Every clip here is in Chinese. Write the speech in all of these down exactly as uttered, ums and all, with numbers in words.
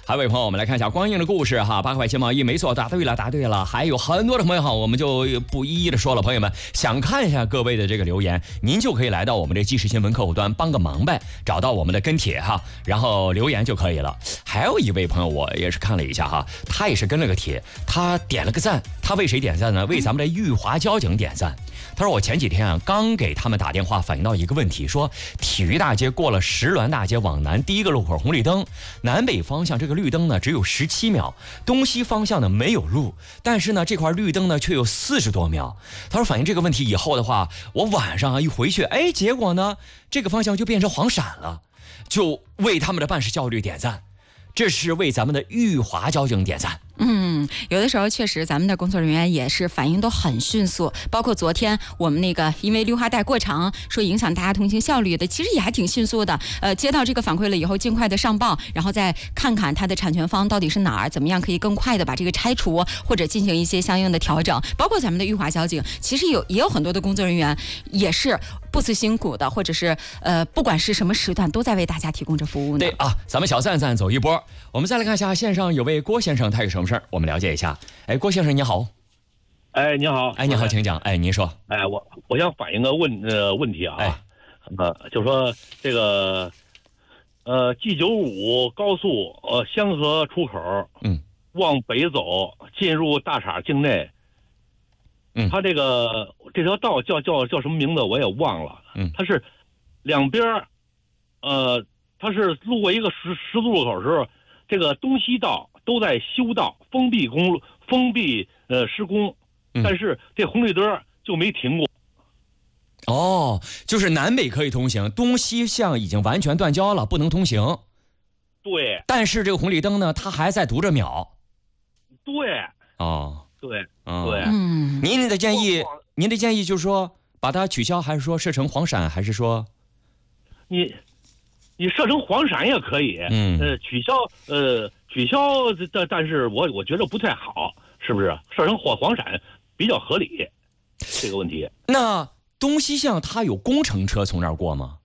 还有位朋友，我们来看一下光阴的故事哈，八块钱贸易，没错，答对了，答对了。还有很多的朋友哈，我们就不一一的说了。朋友们想看一下各位的这个留言，您就可以来到我们的即时新闻客户端帮个忙呗，找到我们的跟帖哈，然后留言就可以了。还有一位朋友，我也是看了一下哈，他也是跟了个帖，他点了个赞，他为谁点赞呢？为咱们的裕华交警点赞。他说我前几天啊刚给他们打电话反映到一个问题，说体育大街过了石峦大街往南第一个路口红绿灯，南北方向这个绿灯呢只有十七秒，东西方向呢没有路，但是呢这块绿灯呢却有四十多秒。他说反映这个问题以后的话，我晚上啊一回去，哎，结果呢这个方向就变成黄闪了，就为他们的办事效率点赞。这是为咱们的裕华交警点赞。 嗯，有的时候确实咱们的工作人员也是反应都很迅速，包括昨天我们那个因为绿化带过长说影响大家通行效率的，其实也还挺迅速的。呃，接到这个反馈了以后，尽快的上报，然后再看看它的产权方到底是哪儿，怎么样可以更快的把这个拆除或者进行一些相应的调整。包括咱们的裕华交警，其实有也有很多的工作人员也是不辞辛苦的，或者是呃不管是什么时段都在为大家提供着服务呢。 对啊，咱们小赞赞走一波。我们再来看一下线上有位郭先生，他有什么事儿？我们了解一下。哎，郭先生你好。 哎，你好。 哎，你好，请讲。哎，您说。 哎，我我想反映个问呃问题啊。 哎， 呃，就说这个呃 G 九五高速呃香河出口， 嗯， 往北走进入大厂境内， 嗯， 它这个这条道叫叫叫什么名字我也忘了。 嗯， 它是两边呃，它是路过一个十十字路口的时候，这个东西道都在修道，封闭公路，封闭呃施工，但是这红绿灯就没停过。 哦，就是南北可以通行，东西向已经完全断交了，不能通行。 对。 但是这个红绿灯呢，它还在读着秒。 对。 哦。 对。 哦、 对。 嗯。 您的建议，您的建议就是说把它取消，还是说设成黄闪，还是说？ 你，你设成黄闪也可以。 嗯。 呃，取消呃。取消，但但是我我觉得不太好，是不是？设成黄黄闪比较合理，这个问题。 那东西向它有工程车从那儿过吗？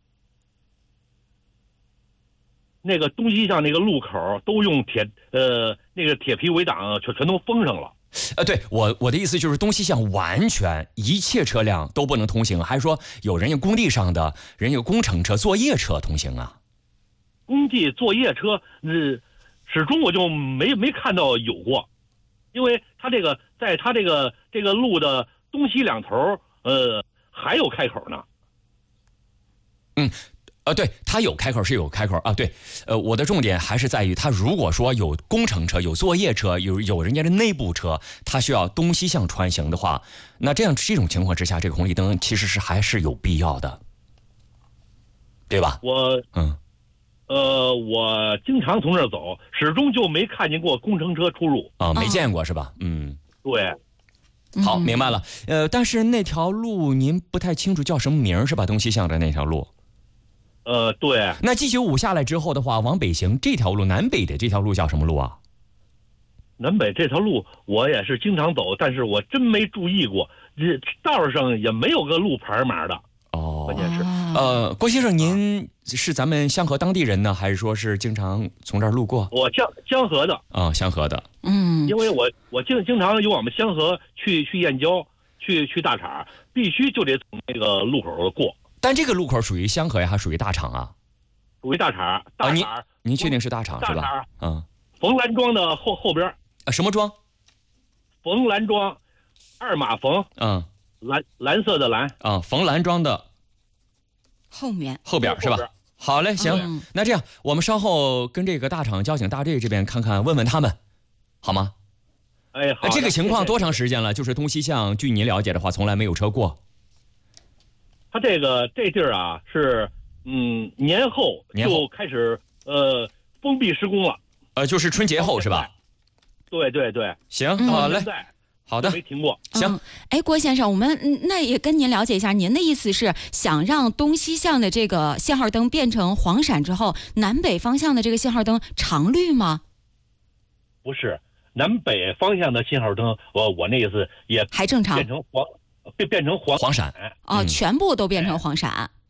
那个东西向那个路口都用铁呃那个铁皮围挡全全都封上了。 呃，对我我的意思就是东西向完全一切车辆都不能通行，还是说有人有工地上的人有工程车、作业车通行啊？ 工地作业车，呃。始终我就没没看到有过，因为他这个在他这个这个路的东西两头，呃，还有开口呢。 嗯，呃，对，他有开口是有开口啊，对，呃，我的重点还是在于，他如果说有工程车、有作业车、有有人家的内部车，他需要东西向穿行的话，那这样这种情况之下，这个红绿灯其实是还是有必要的，对吧？ 我嗯。 呃，我经常从这儿走，始终就没看见过工程车出入啊、哦，没见过是吧？嗯， 对。 好，明白了。呃，但是那条路您不太清楚叫什么名是吧？东西向的那条路。 呃，对。 那 G 九五下来之后的话，往北行这条路，南北的这条路叫什么路啊？ 南北这条路我也是经常走，但是我真没注意过，这道上也没有个路牌码的。 哦， 关键是， 呃，郭先生，您是咱们香河当地人呢，还是说是经常从这儿路过？ 我江香河的啊、哦，香河的， 嗯， 因为我我经经常由我们香河去去燕郊，去去大厂，必须就得从那个路口过。 但这个路口属于香河呀，还属于大厂啊？ 属于大厂，大厂。 啊、您您确定是大厂是吧？嗯， 冯兰庄的后后边。 啊，什么庄？ 冯兰庄，二马冯。 嗯。 蓝蓝色的蓝啊，冯兰庄的后面后边是吧？好嘞，行、嗯，那这样我们稍后跟这个大厂交警大队这边看看，问问他们，好吗？ 哎，好。 这个情况多长时间了？就是东西向，据您了解的话，从来没有车过。 他这个这地儿啊，是嗯年后就开始呃封闭施工了。 呃，就是春节后是吧？ 对对对， 行，嗯、好嘞。好的， 没停过。 行， 哎、嗯，郭先生，我们那也跟您了解一下，您的意思是想让东西向的这个信号灯变成黄闪之后，南北方向的这个信号灯常绿吗？ 不是，南北方向的信号灯，我我那意思也还正常， 变成黄，变变成黄黄闪哦、嗯，全部都变成黄闪。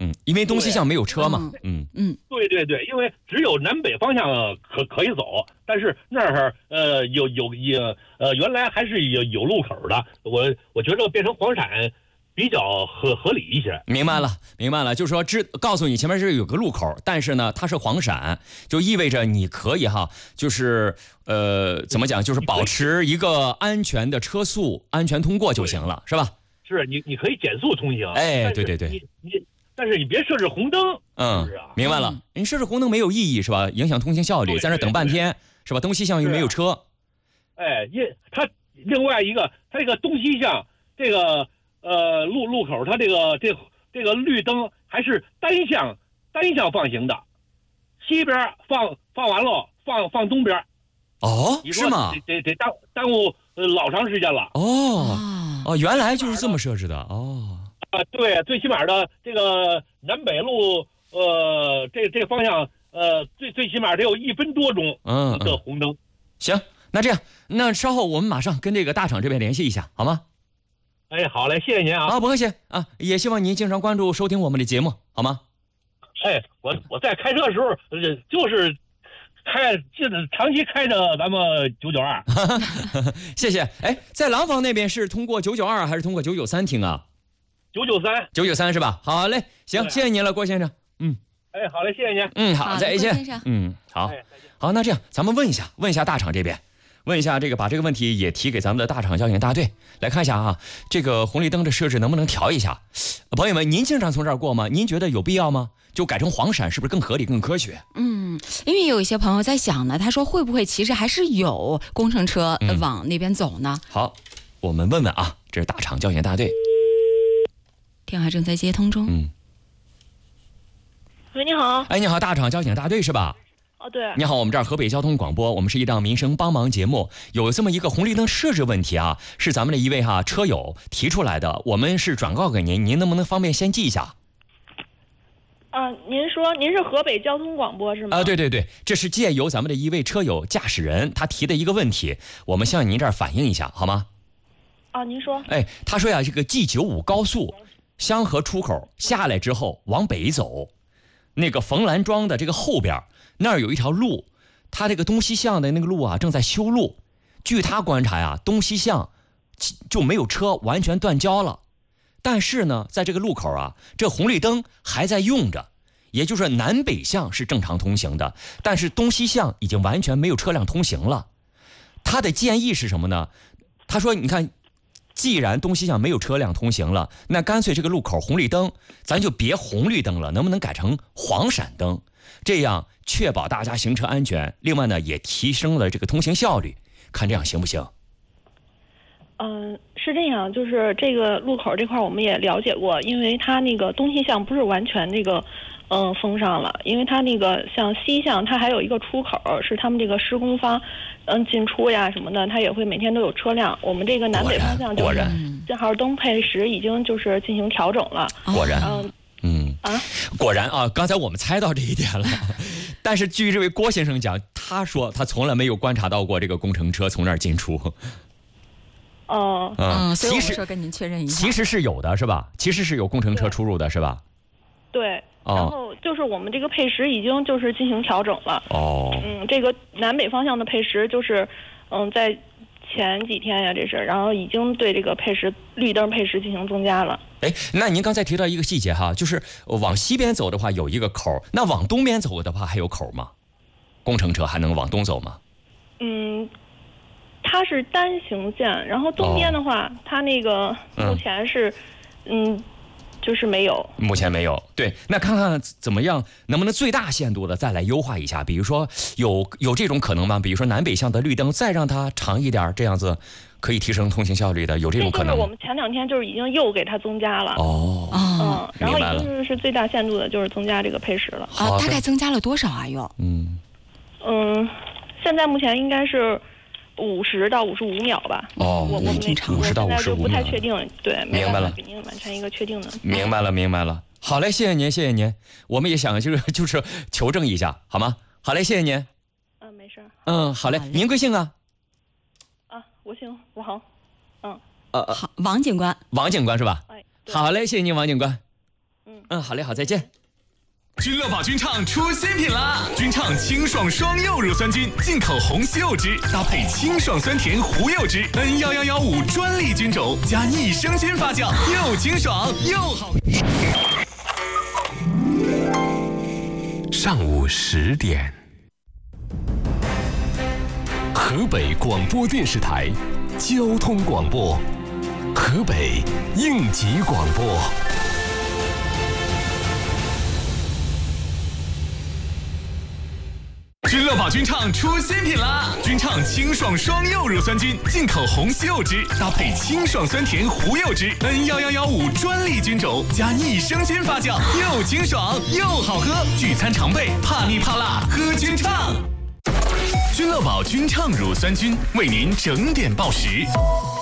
嗯，因为东西向没有车嘛。嗯嗯， 对对对，因为只有南北方向可可以走，但是那儿呃有有有呃原来还是有有路口的，我我觉得变成黄闪比较合合理一些。 明白了，明白了，就是说知告诉你前面是有个路口，但是呢它是黄闪，就意味着你可以哈，就是呃怎么讲，就是保持一个安全的车速，安全通过就行了，是吧？ 是你你可以减速通行。 哎，对对对， 你你但是你别设置红灯。 嗯， 是啊， 明白了，你设置红灯没有意义是吧？影响通行效率，在那等半天是吧？东西向又没有车。 哎，因它另外一个，它这个东西向这个。呃，路路口它这个这这个绿灯还是单向单向放行的，西边放放完了，放放东边。 哦，是吗？ 得得得耽耽误老长时间了。 哦哦，原来就是这么设置的哦。 啊、呃，对，最起码的这个南北路，呃，这这个方向，呃，最最起码得有一分多钟嗯的红灯。 行，那这样，那稍后我们马上跟这个大厂这边联系一下，好吗？ 哎，好嘞，谢谢您啊！ 啊，不客气啊，也希望您经常关注收听我们的节目，好吗？ 哎，我我在开车的时候，呃，就是开，就是长期开着咱们九九二。 谢谢。哎，在廊坊那边是通过九九二还是通过九九三听啊？ 九九三， 九九三是吧？好嘞，行，谢谢您了，郭先生。嗯， 哎，好嘞，谢谢您。 嗯，好，再见。嗯，好，好，那这样咱们问一下，问一下大厂这边。问一下这个，把这个问题也提给咱们的大厂交警大队来看一下啊，这个红绿灯的设置能不能调一下？朋友们，您经常从这儿过吗？您觉得有必要吗？就改成黄闪是不是更合理、更科学？ 嗯，因为有一些朋友在想呢，他说会不会其实还是有工程车往那边走呢？ 嗯、好，我们问问啊，这是大厂交警大队， 电话正在接通中。 嗯， 喂，你好。 哎，你好，大厂交警大队是吧？ 哦，对。 你好，我们这儿河北交通广播，我们是一档民生帮忙节目，有这么一个红绿灯设置问题啊，是咱们的一位哈车友提出来的，我们是转告给您，您能不能方便先记一下？ 啊，您说您是河北交通广播是吗？ 啊，对对对，这是借由咱们的一位车友驾驶人他提的一个问题，我们向您这儿反映一下，好吗？ 啊，您说。 哎，他说呀，这个 G 九五 高速香河出口下来之后往北走，那个冯兰庄的这个后边那儿有一条路，他这个东西向的那个路啊正在修路，据他观察呀，东西向就没有车，完全断交了。但是呢，在这个路口啊，这红绿灯还在用着，也就是南北向是正常通行的，但是东西向已经完全没有车辆通行了。他的建议是什么呢？他说，你看，既然东西向没有车辆通行了，那干脆这个路口红绿灯咱就别红绿灯了，能不能改成黄闪灯？这样确保大家行车安全，另外呢也提升了这个通行效率，看这样行不行？ 嗯、呃，是这样，就是这个路口这块我们也了解过，因为它那个东西向不是完全这个嗯、呃、封上了，因为它那个像西向它还有一个出口是他们这个施工方嗯进出呀什么的，它也会每天都有车辆。我们这个南北方向就是信号灯配时已经就是进行调整了。 果然。 嗯嗯啊， 果然啊，刚才我们猜到这一点了，但是据这位郭先生讲，他说他从来没有观察到过这个工程车从那儿进出。 哦， 嗯，所以我们说跟您确认一下， 其实是有的，是吧？其实是有工程车出入的，是吧？ 对。 哦、 然后就是我们这个配时已经就是进行调整了。 哦。 嗯，这个南北方向的配时就是，嗯，在前几天呀，这是，然后已经对这个配时绿灯配时进行增加了。 哎，那您刚才提到一个细节哈，就是往西边走的话有一个口，那往东边走的话还有口吗？工程车还能往东走吗？ 嗯，它是单行线，然后东边的话，哦、它那个目前是，嗯。嗯就是没有， 目前没有。对，那看看怎么样，能不能最大限度的再来优化一下？比如说有有这种可能吗？比如说南北向的绿灯再让它长一点，这样子可以提升通行效率的，有这种可能吗？ 这就是我们前两天就是已经又给它增加了。 哦， 嗯，然后已经是最大限度的就是增加这个配时了。 啊，大概增加了多少啊？又？ 嗯嗯，现在目前应该是。五十到五十五秒吧。 哦， 我我们五十到五十五秒， 不太确定，对， 明白了， 给您完成一个确定的。 明白了，明白了。好嘞，谢谢您，谢谢您。我们也想就是就是求证一下，好吗？好嘞，谢谢您。 嗯，没事。 嗯，好嘞。您贵姓啊？ 啊，我姓王。嗯。 呃， 好，王警官。 王警官是吧？ 哎。 好嘞，谢谢您，王警官。 嗯。 嗯，好嘞，好，再见。 君乐宝君畅出新品啦！君畅清爽双柚乳酸菌，进口红西柚汁，搭配清爽酸甜胡柚汁 ，N 一一一五专利菌种，加益生菌发酵，又清爽又好。 上午十点，河北广播电视台交通广播，河北应急广播。 君乐宝君畅出新品啦！君畅清爽双柚乳酸菌，进口红西柚汁，搭配清爽酸甜胡柚汁 ，N 一一一五专利菌种，加益生菌发酵，又清爽又好喝。聚餐常备，怕腻怕辣，喝君畅。君乐宝君畅乳酸菌为您整点报时。